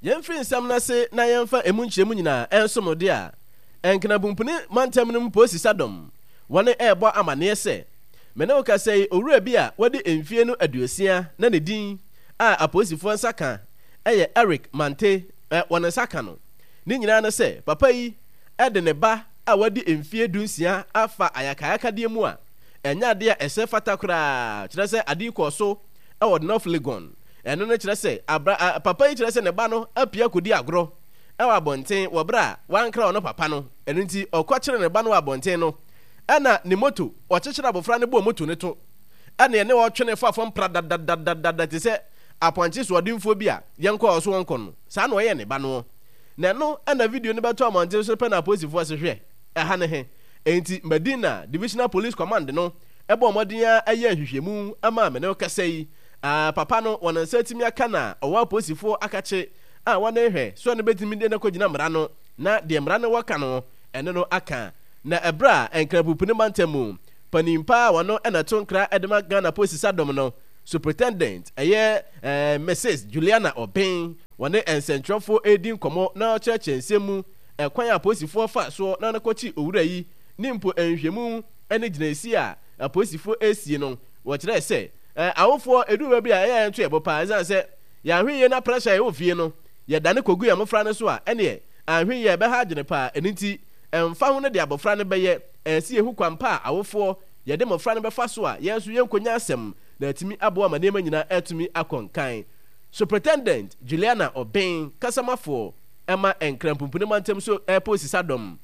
Yɛmfiri nsɛm na se na yɛmfa emu nkyerɛmu nyinaa ɛnsom de a ɛnkena bumpuni mantam no mposi sadom wɔne ɛbɔ amaneɛ sɛ mene wo kasa yi owura bi a wɔde mfie no aduosia na ne din a aposifoɔ nsa ka ɛyɛ Eric Mante wɔne nsa ka no ne nyinaa no sɛ papa yi ɛde ne ba a wɔde mfie dunsia afa ayakayakadeɛ mu a ɛnya ade a ɛsɛ fata koraa kyerɛ sɛ ade kɔ so ɛwɔ North Legon ɛno no kyerɛ sɛ papa yi kyerɛ sɛ ne ba no apia kodi agorɔ ɛwɔ abɔnten wɔ berɛ a wankra ɔno papa no ɛno nti ɔkɔkyere ne ba no wɔ abɔnten no ɛna ne moto ɔkyekyere abɔfra no bɔɔ moto no to ɛna ɛne ɔtwene fa fam pradadadadada te sɛ apɔnkye so ɔdemfoɔ bi a yɛnkɔ ɔso wɔnkɔ no saa na ɔyɛ ne ba no na ɛno ɛna video no bɛtɔ amɔnten so pɛ na aposifoɔ se hwɛ ɛha ne he enti Medina Divisional Police Command no ɛbɔ ɔmɔden a ɛyɛ nhwehwɛmu ama mene wo kasa yi papa no wɔn nsa timi aka na ɔwɔ aposifoɔ akakye a wɔn ehwɛ so ne betimi de na kɔgyina mmara no na deɛ mmara no wɔka no ɛno no aka na ɛbra enkrapupune mantamu panimpa wɔn ɛna to nkra ɛdema Ghana Police Sadom no Superintendent ɛyɛ Mrs. Juliana Oben wɔn nsɛntwerɛfoɔ edi nkɔmɔ na ɔkyerɛkyerɛ nsɛmu ɛkwan a aposifoɔ fa so na nakɔkyi owura yi ne mpo nhwɛmu ɛne gyinaesi a aposifoɔ esie no wɔkyerɛ sɛ awofoɔ eduba bi a ɛyɛ nto yɛbɔ paa ɛsan sɛ yɛahwe yɛ na pressure yɛ ofie no yɛdane kogu yɛ mofra no so a ɛne ahwe yɛ bɛha agyene paa ɛno nti ɛmfa ho no de abɔfra no bɛyɛ ɛsi ehu kwampa a awofoɔ yɛde mofra no bɛfa so a yɛn nso yɛnkonya asɛm na atumi aboa ma nneɛma nyinaa atumi akɔnkan. Superintendent Juliana Oben kasamafoɔ ɛma enkrampupune mantam so airport Sadom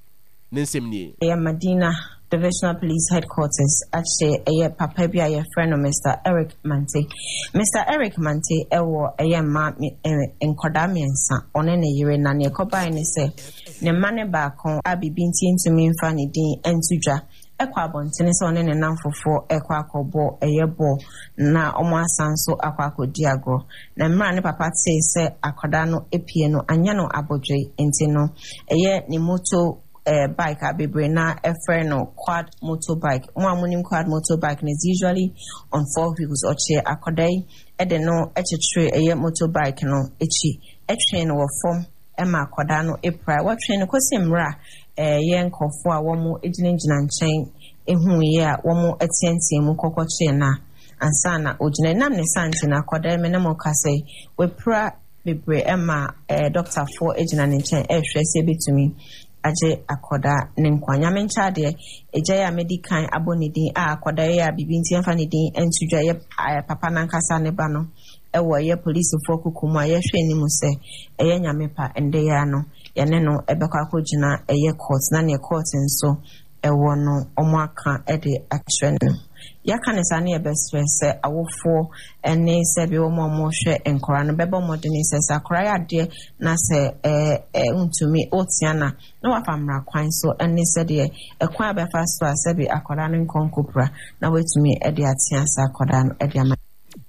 ne nsɛm nie Medina Divisional Police Headquarters actually papa bi a friend of Mr. Eric Mante. Mr. Eric Mante ewo ma enkoda miensa one ne yire na ne kobai ne se ne mane baako abibinti ntumi mfa ne din entudwa ekwa abontene se one ne namfofo ekwa akobo bo na omo asanso akwa akodi agro na mra ne papa say se akoda no epie no anya no abodwe enti no ne moto bike abebre na no quad motorbike muamunim quad motorbike is usually on 4 wheels or chair akodai ede no echitre motorbike no echi etwe no form ema akoda no epra what train kwesi mra nkofo a womo ejinengina nchen ehu ye a womo etientie mu kokoche na ansa na ogina nam ne santi na akoda me na mo kase we pra bebre ema doctor for ejina nchen ehwe se betumi aje akoda ne nkwanya mencha de eje ya medical abonidin a akoda ya bibinti amfa ne din entudwa ye papa nankasa ne ba no ewo ye police for kukumu ye hwe ni mu se eye nyamepa ende ya no ye ne no ebekwa akogina eye court na ne court nso ewo no omo aka ede akyerɛ no yaka ne sa ne ye bestre se awofo ene se bi wo mo hwe enkora no bebo modern se sakora ya de na se untumi otiana na wafamra kwan so ene se de ekwan abefa so ase bi akora no nkonkopra na wetumi ede atia sa akora no ede ama.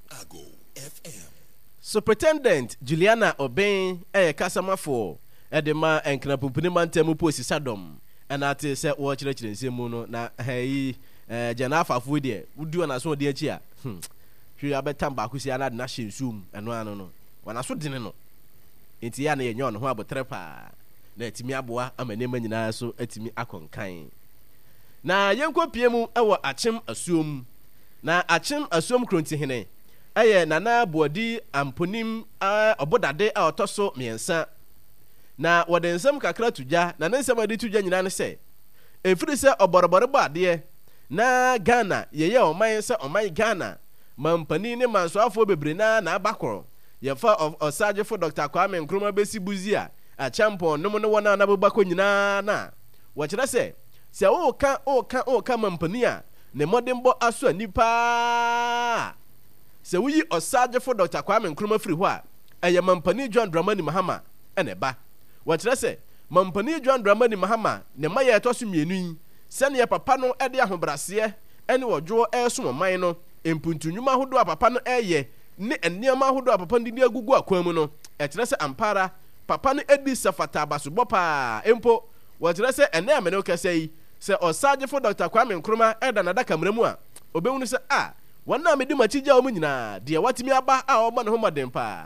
Superintendent Juliana Oben kasamafo edema enkrapupune mantam posi Sadom anate se wo kyerɛkyerɛ nsɛmu no na hayi jana afafo de wudu na so de achi a hwe abetam ba kusi ana de na hyensum eno ano no wana so dene no enti ya na ye nyon ho abotre pa na atimi aboa amanema nyinaa so atimi akonkan na yenkopie mu ewo akyem asuom na akyem asuom kronti hene eye nana bodi amponim obodade a otoso miensa na wode nsem kakra tudja na nsem ade tudja nyinaa ne se efiri se oborobore baade na Ghana yeye oman se oman Ghana mampani ne mansoafo bebre na abakoro yefa osagefo Dr. Kwame Nkrumah besi buzia a champion no no wona na bobako nyina na wo kire se o ka mampani a ne modembo aso anipa se wuyi osagefo Dr. Kwame Nkrumah firi ho a eye mampani John Dramani Mahama ene ba wo kire se mampani John Dramani Mahama ne maye to so mienu sene papa no ede ahobrase ene wodwo eso man no empuntunwuma hodo papa no eye ne enniama hodo papa no di agugu akwan mu no ekire se ampara papa no edi safata abasobɔ pa empo wotire se ene amene okasai se osagefo Dr. Kwame Nkrumah eda na daka mramu a obehunu se wona medi machigya o mu nyina de watimi aba a oba ne ho maden pa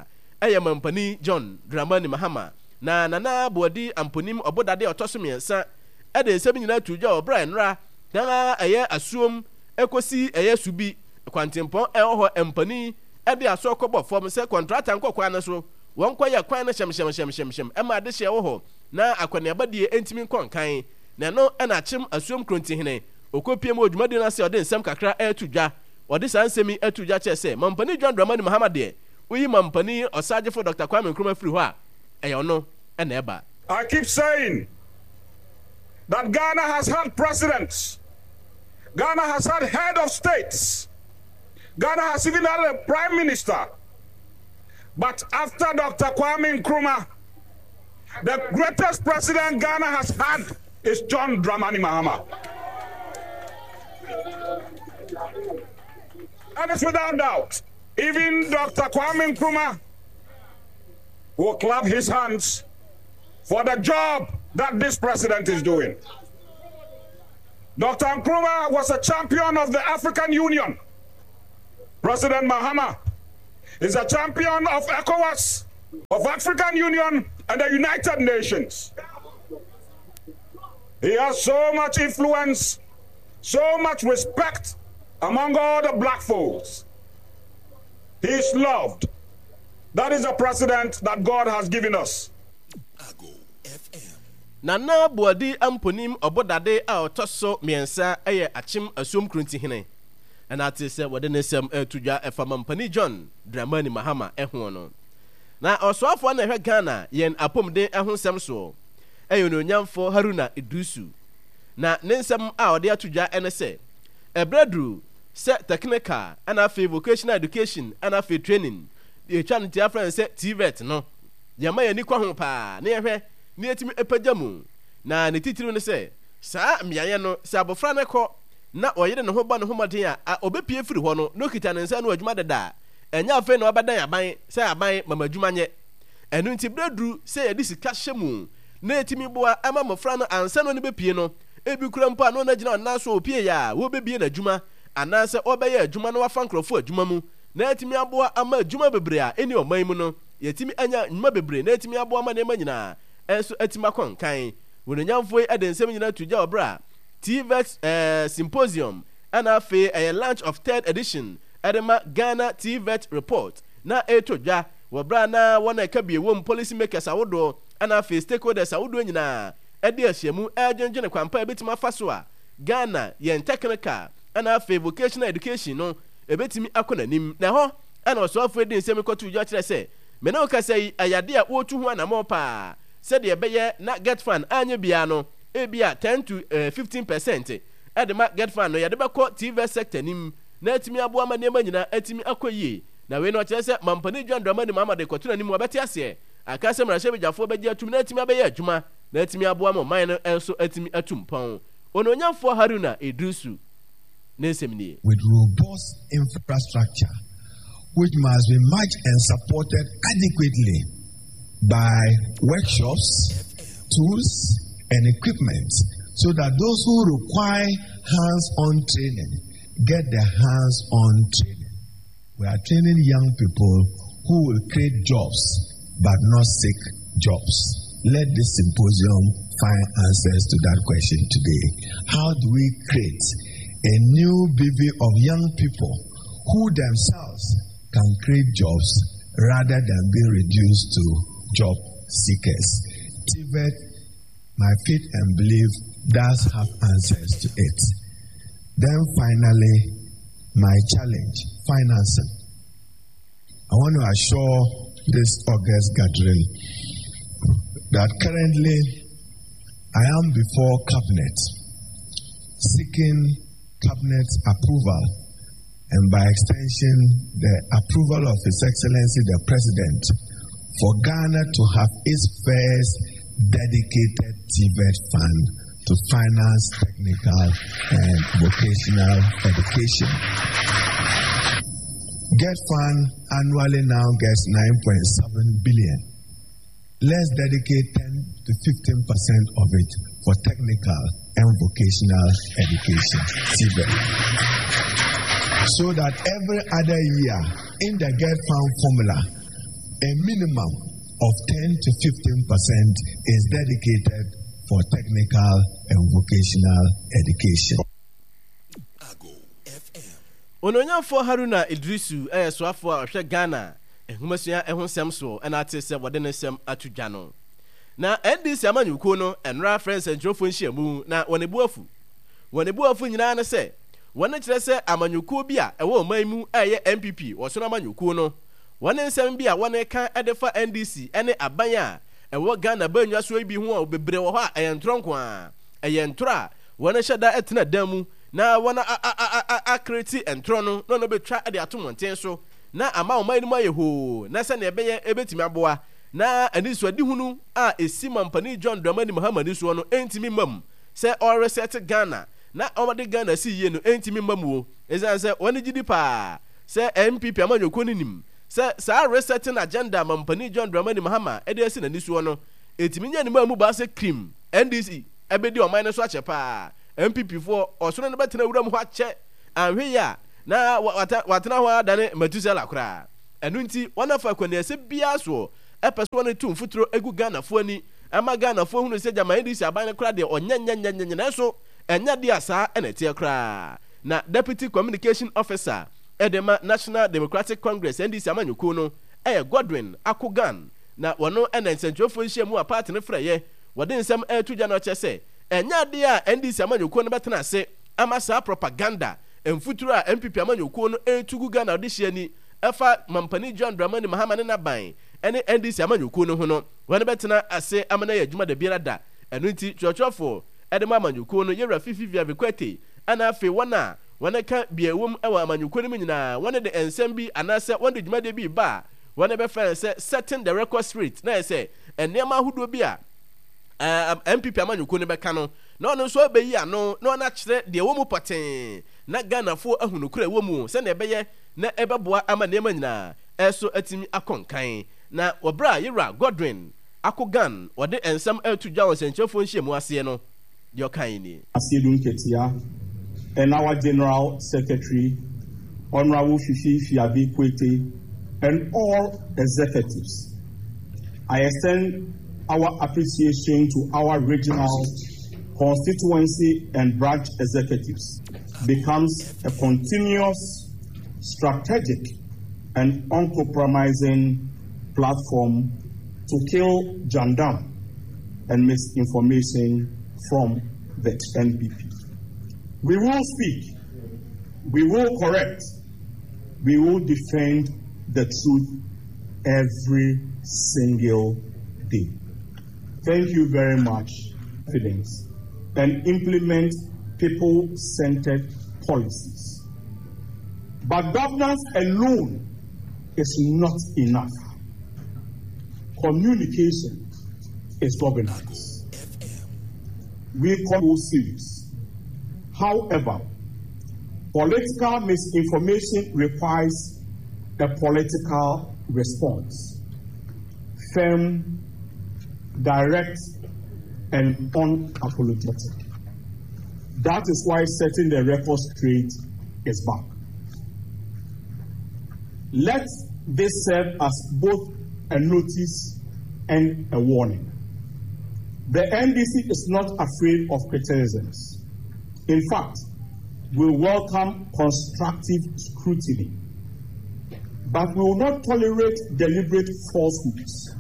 ɛyɛ mampani John Dramani Mahama na Nana Aboadi Amponim Obodade ɔtɔso miɛnsa ɛde nsɛm nyinaa to dwa ɔbra nra na ɛyɛ asuom ekosi ɛyɛ subi kwantempɔn ɛwɔ hɔ empani ɛde aso kɔbɔ fam sɛ kontrata nkɔkwa ne so wɔn kɔyɛ kwan no hyɛm ɛma ade hyɛ wɔ hɔ na akɔneaba die entimi nkɔnkan na no ɛna kyem asuom krontihene okopiem odwumadi na sɛ ɔde nsɛm kakra ɛto dwa ɔde saa nsɛmi ɛto dwa kyɛ sɛ mampani John Dramani Mahama de uyi mampani ɔsagefo Dr. Kwame Nkrumah firi hɔ a ɛyɛ ɔno ɛna ɛba. I keep saying that Ghana has had presidents, Ghana has had head of states, Ghana has even had a prime minister. But after Dr. Kwame Nkrumah, the greatest president Ghana has had is John Dramani Mahama. And it's without doubt, even Dr. Kwame Nkrumah will clap his hands for the job that this president is doing. Dr. Nkrumah was a champion of the African Union. President Mahama is a champion of ECOWAS, of African Union, and the United Nations. He has so much influence, so much respect among all the black folks. He is loved. That is a president that God has given us. Nana Aboadi Amponim Obodade a ɔtɔso miɛnsa ɛyɛ akyem asuom krontihene ɛna ate sɛ wɔde ne nsɛm ɛto dwa ɛfa mampani John Dramani Mahama ɛho no na ɔsoafoɔ na ɛhwɛ Ghana yɛn apɔmuden ɛho nsɛm so ɛyɛ ononyamfo Haruna Iddrisu na ne nsɛm a ɔde ato dwa ɛne sɛ ɛbrɛduru sɛ technical ɛna afei vocational education ɛna afei training deɛ ɛtwa no tia frɛ sɛ TVET no yɛma yɛni kɔ ho paa ne yɛhwɛ ne yɛtumi ɛpagya mu na ne titiri no sɛ saa mmeayɛ no sɛ abɔfra no kɔ na ɔyere ne ho ba ne ho mmɔden a ɔbɛpie firi hɔ no okita ne nsa no adwuma deda ɛnyɛ afei na ɔbɛdan aban sɛ aban mama adwuma nyɛ ɛno nti brɛduru sɛ yɛde sika hyɛ mu na yɛtumi boa ɛma mmɔfra no ansa no ne bɛpie no ebi kura mpo a no na gyina ɔnan so opie yɛ a wɔbɛbie n'adwuma anaasɛ ɔbɛyɛ adwuma no wafa nkurɔfo adwuma mu na yɛtumi aboa ama adwuma bebree a ɛni ɔman mu no yɛtumi anya nnwuma bebree na yɛtumi aboa ama nneɛma nyinaa ɛnso atumi akɔnkan wɔnonyamfo yi ɛde nsɛm nyinaa to gya ɔbra TVET symposium ɛna afei ɛyɛ launch of 3rd edition ɛde ma Ghana TVET report na ɛto dwa wɔbra na wɔn a ɛka biewom policy makers awodoɔ ɛna afei stakeholders awodoɔ nyinaa ɛde ahyiamu ɛdwendwene kwampa ɛbɛtumi afa so a Ghana yɛn technical ɛna afei vocational education no ɛbɛtumi akɔ n'anim na hɔ ɛna ɔsoafo de nsɛm kɔto dwa kyerɛ sɛ mene wo kasa yi ayade a wɔtu ho anamɔ paa sɛdeɛ ɛbɛyɛ na get fan anya bia no ebia 10 to 15% ɛde ma get fan no yɛde bɛkɔ TVET sector nim na atumi aboa ma nneɛma nyinaa atumi akɔ yie na wei no ɔkyerɛ sɛ mampani John Dramani Mahama de kɔto n'anim wɔbɛte aseɛ aka sɛ mmarahyɛ bɛgyafoɔ bɛgye atum na atumi abɛyɛ adwuma na atumi aboa ma ɔman no ɛnso atumi atum pɔn ononyamfoɔ Haruna Iddrisu ne nsɛm nie. With robust infrastructure which must be matched and supported adequately by workshops, tools, and equipment so that those who require hands-on training get their hands-on training. We are training young people who will create jobs but not seek jobs. Let this symposium find answers to that question today. How do we create a new bevy of young people who themselves can create jobs rather than being reduced to job seekers? TVET, my faith and belief, does have answers to it. Then finally, my challenge, financing. I want to assure this August gathering that currently I am before Cabinet, seeking Cabinet approval and by extension the approval of His Excellency the President for Ghana to have its first dedicated TVET fund to finance technical and vocational education. GET Fund annually now gets 9.7 billion. Let's dedicate 10 to 15% of it for technical and vocational education, TVET. So that every other year in the GET Fund formula, a minimum of 10 to 15% is dedicated for technical and vocational education. Ononyafo Haruna Idrisu soafo a hwe Ghana ehumasua ehonsem so na ate se wode ne sem atudwa no na NDC amanyuko no enra friends entrofo nhyiamu na wonebuafu nyina ne se wone kire se amanyuko bi a ewo manmu eye MPP wosono amanyuko no wone nsem bi a wone kan edefa NDC ene aban a ewo Ghana banwa so bi ho a obebre wo ha eyentronko a eyentro wone hyeda etena damu na wana akreti entro no betwa ade atomonten so na ama o mani maye ho na se na ebeye ebetimi aboa na aniso adi hunu a esima mpani John Dramani Mahama so no entimi mam se all reset Ghana na omade Ghana si ye no entimi mam wo ezan se wani gidi pa se MPP amanyoko ninim se sa resetting agenda mpani John Dramani Mahama ede asi na niso no etimi nya ni mamu ba se cream NDC ebedi o man so ache pa MPP for osono ne betena wuram ho ache anhwe ya na watena ho adane Matusela kura enu nti wanafa kwanese bia so epeso ne tum futuro egu Ghana fo ani ama Ghana fo hunu se jama ndisi aban kura de onyanyanyanya na so enya dia sa enete kura na Deputy Communication Officer edema National Democratic Congress NDC amanyuko no Godwin Akogan na wono enensentrofo nhyiamu a party ne freye wode nsem atudwa no chese enya de a NDC amanyuko no betena ase ama sa propaganda emfuturo a MPP amanyuko no etugu Ghana de hyiani efa mampani John Dramani Mahama ne naban ene NDC amanyuko no ho no wone betena ase amana ya adwuma da biara da enu nti chwochwofo edema amanyuko no yewra fifivia bekwete ana afi wona wone ka biewom ewa amanyuko no nyina wone de ensem bi anase wone de adwuma de bi ba wone be fa se setting the record straight na se enema hudo bi a MPP amanyuko no beka no na ono so abeyi ano na ona kire de wo mu poten na Ghana fo ahunu kura wo mu se na ebeye na ebeboa ama nema nyina eso atimi akonkan na obra yira Godwin Akogan wode ensam atudwa won senchefo nhyiamu ase no de okan ni Asiedun Ketia and our General Secretary Honorable Fifi Fiabi Kwete and all executives. I extend our appreciation to our regional, constituency and branch executives. Becomes a continuous, strategic and uncompromising platform to kill Jandam and misinformation from the NPP. We will speak, we will correct, we will defend the truth every single day. Thank you very much, confidence, and implement people-centered policies. But governance alone is not enough. Communication is governance. We call serious. However, political misinformation requires a political response. Firm, direct, and unapologetic. That is why setting the record straight is back. Let this serve as both a notice and a warning. The NDC is not afraid of criticisms. In fact, we welcome constructive scrutiny, but we will not tolerate deliberate falsehoods.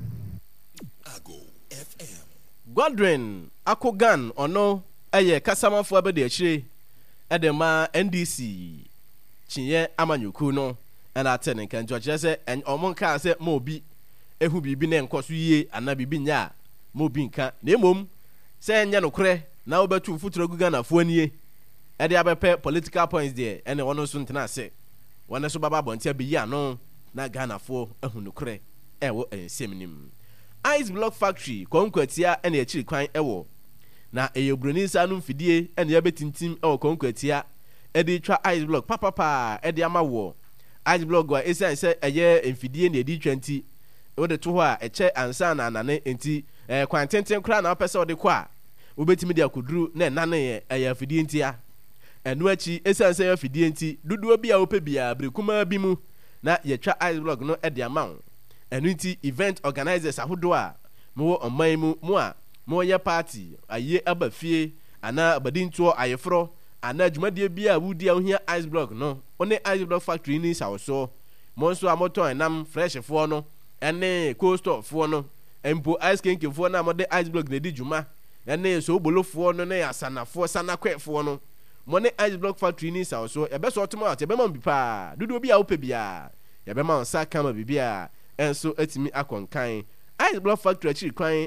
Godwin Akogan ono eye kasamafo abede achire edema NDC chinye amanyuku no na atene kan George se omonka se mo bi ehu bibi ne nkoso yie ana bibi nya mo bi nka na emom se enye nokre na obetu futuro guga na fo anie ede abepe political points there ene wono so ntena ase wona so baba bontia bi ya no na Ghana fo ehu nokre ewo ensemnim Ice Block Factory konkwatia ene achiri kwan ewo na eyobroni sanu mfidie ene yabetintim ewo konkwatia ede twa Ice Block papa ede amawo Ice Block wa esense eye mfidie ne edi 20 wode to ho a eche ansa na anane enti kwantenten kra na opese wode kwa obetimi dia kuduru na nane eye afidie ntia enu achi esense eye afidie nti duduo bia opebia brekuma bi mu na yetwa Ice Block no ede amawo ɛno nti event organizers ahodoɔ a mowɔ ɔman mu mu a moyɛ party ayie aba fie anaa abadintoɔ ayeforo anaa dwumadie bi a wodi a wohia ice block no one ice block factory ni sawo so mo nso a motɔn nam fresh foɔ no ɛne cold store foɔ no mpo ice cream foɔ na mo de ice block na di dwuma ɛne so bolofoɔ no ne asanafoɔ sanakwefoɔ no mo ne ice block factory ni sawo so yɛbɛsɔ ɔtɔm a yɛbɛma bi paa dodo bi a wopɛ bia yɛbɛma nsa kama bibia ɛnso atimi akɔnkan ice block factory akyi kwan